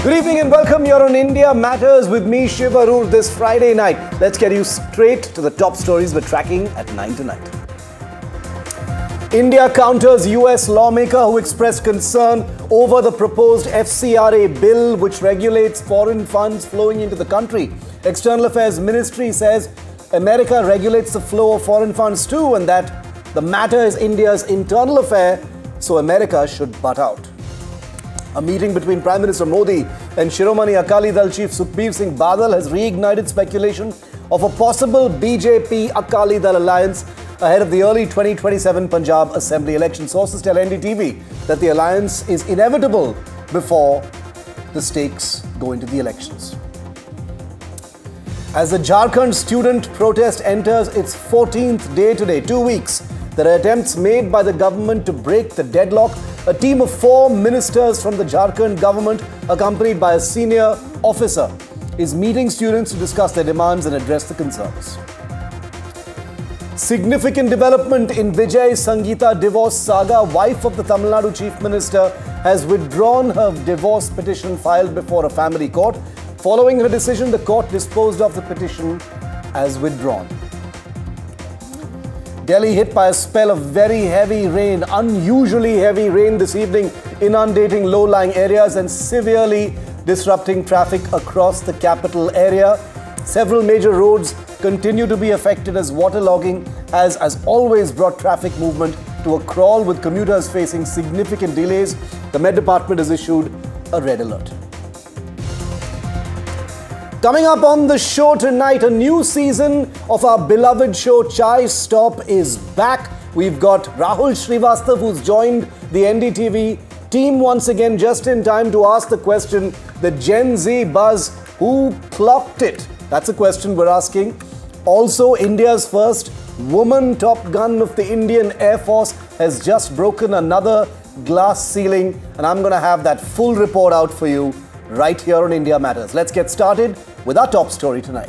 Good evening and welcome. You're on India Matters with me, Shiv Arur, this Friday night. Let's get you straight to the top stories we're tracking at 9 tonight. India counters US lawmaker who expressed concern over the proposed FCRA bill which regulates foreign funds flowing into the country. External Affairs Ministry says America regulates the flow of foreign funds too and that the matter is India's internal affair, so America should butt out. A meeting between Prime Minister Modi and Shiromani Akali Dal chief Sukhbir Singh Badal has reignited speculation of a possible BJP Akali Dal alliance ahead of the early 2027 Punjab Assembly election. Sources tell NDTV that the alliance is inevitable before the stakes go into the elections. As the Jharkhand student protest enters its 14th day today, 2 weeks, there are attempts made by the government to break the deadlock. A team of 4 ministers from the Jharkhand government, accompanied by a senior officer, is meeting students to discuss their demands and address the concerns. Significant development in Vijay Sangeeta divorce saga. Wife of the Tamil Nadu Chief Minister has withdrawn her divorce petition filed before a family court. Following her decision, the court disposed of the petition as withdrawn. Delhi hit by a spell of very heavy rain, unusually heavy rain this evening, inundating low-lying areas and severely disrupting traffic across the capital area. Several major roads continue to be affected as waterlogging has, as always, brought traffic movement to a crawl, with commuters facing significant delays. The Met Department has issued a red alert. Coming up on the show tonight, a new season of our beloved show Chai Stop is back. We've got Rahul Srivastav, who's joined the NDTV team once again just in time to ask the question, the Gen Z buzz, who clocked it? That's a question we're asking. Also, India's first woman Top Gun of the Indian Air Force has just broken another glass ceiling, and I'm going to have that full report out for you right here on India Matters. Let's get started with our top story tonight.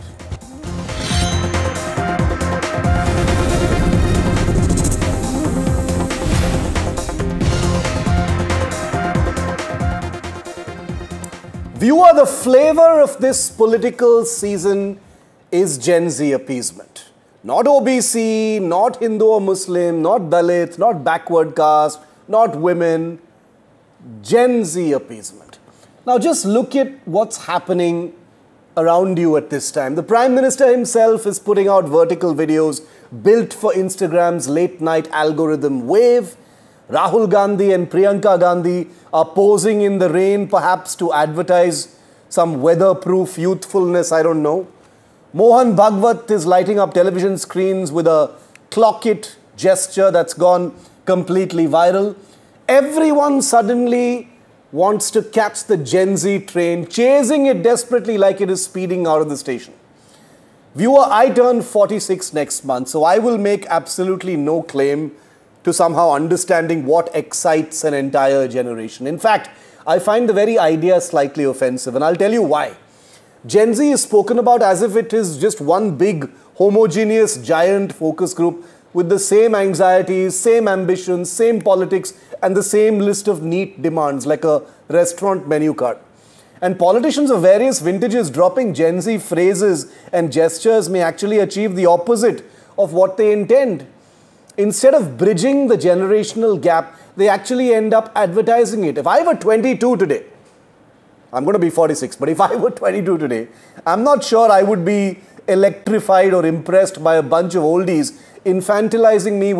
Viewer, the flavor of this political season is Gen Z appeasement. Not OBC, not Hindu or Muslim, not Dalit, not backward caste, not women. Gen Z appeasement. Now just look at what's happening around you at this time. The Prime Minister himself is putting out vertical videos built for Instagram's late-night algorithm wave. Rahul Gandhi and Priyanka Gandhi are posing in the rain, perhaps to advertise some weatherproof youthfulness, I don't know. Mohan Bhagwat is lighting up television screens with a clock it gesture that's gone completely viral. Everyone suddenly wants to catch the Gen Z train, chasing it desperately like it is speeding out of the station. Viewer, I turn 46 next month, so I will make absolutely no claim to somehow understanding what excites an entire generation. In fact, I find the very idea slightly offensive, and I'll tell you why. Gen Z is spoken about as if it is just one big, homogeneous, giant focus group with the same anxieties, same ambitions, same politics, and the same list of neat demands, like a restaurant menu card. And politicians of various vintages dropping Gen Z phrases and gestures may actually achieve the opposite of what they intend. Instead of bridging the generational gap, they actually end up advertising it. If I were 22 today, I'm going to be 46, but if I were 22 today, I'm not sure I would be electrified or impressed by a bunch of oldies infantilizing me